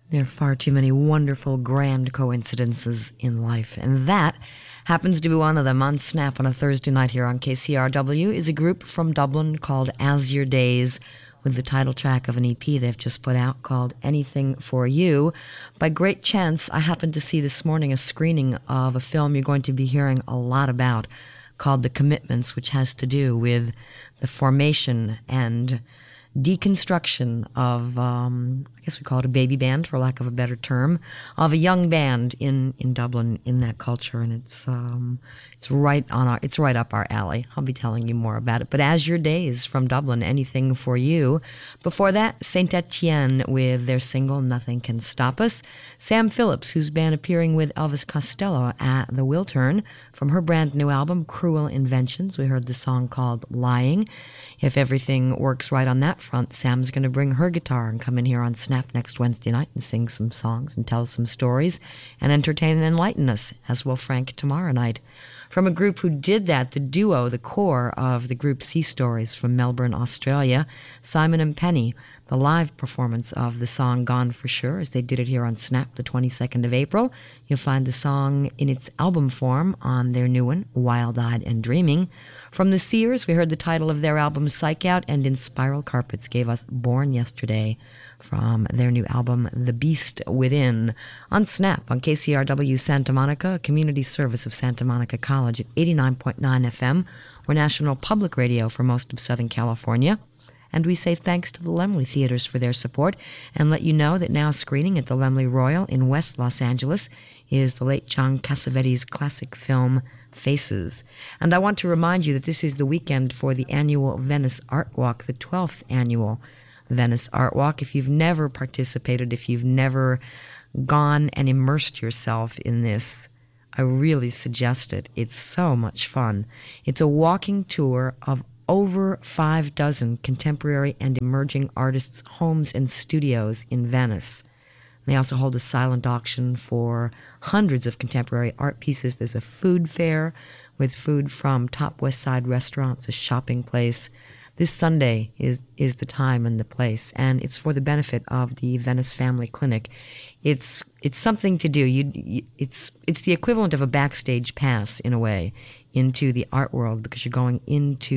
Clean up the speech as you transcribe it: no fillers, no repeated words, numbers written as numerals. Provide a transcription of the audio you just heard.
There are far too many wonderful, grand coincidences in life, and that happens to be one of them. On Snap on a Thursday night here on KCRW is a group from Dublin called As Your Days, with the title track of an EP they've just put out called Anything for You. By great chance, I happened to see this morning a screening of a film you're going to be hearing a lot about called The Commitments, which has to do with the formation and deconstruction of, I guess we call it a baby band, for lack of a better term, of a young band in Dublin in that culture, and it's right up our alley. I'll be telling you more about it. But As Your Days from Dublin, Anything for You. Before that, Saint Etienne with their single Nothing Can Stop Us. Sam Phillips, who's been appearing with Elvis Costello at the Wiltern, from her brand new album Cruel Inventions. We heard the song called Lying. If everything works right on that front, Sam's going to bring her guitar and come in here on Snap next Wednesday night and sing some songs and tell some stories and entertain and enlighten us, as will Frank tomorrow night. From a group who did that, the duo, the core of the group Sea Stories from Melbourne, Australia, Simon and Penny, the live performance of the song Gone for Sure, as they did it here on Snap the 22nd of April. You'll find the song in its album form on their new one, Wild-Eyed and Dreaming. From the Seers, we heard the title of their album Psych Out, and In Spiral Carpets gave us Born Yesterday from their new album The Beast Within. On Snap on KCRW Santa Monica, a community service of Santa Monica College at 89.9 FM. We're national public radio for most of Southern California. And we say thanks to the Laemmle Theaters for their support, and let you know that now screening at the Laemmle Royal in West Los Angeles is the late John Cassavetes' classic film Faces. And I want to remind you that this is the weekend for the annual Venice Art Walk, the 12th annual Venice Art Walk. If you've never participated, if you've never gone and immersed yourself in this, I really suggest it. It's so much fun. It's a walking tour of over 6 contemporary and emerging artists' homes and studios in Venice. They also hold a silent auction for hundreds of contemporary art pieces. There's a food fair with food from top West Side restaurants, a shopping place. This Sunday is the time and the place, and it's for the benefit of the Venice Family Clinic. It's something to do. It's the equivalent of a backstage pass, in a way, into the art world, because you're going into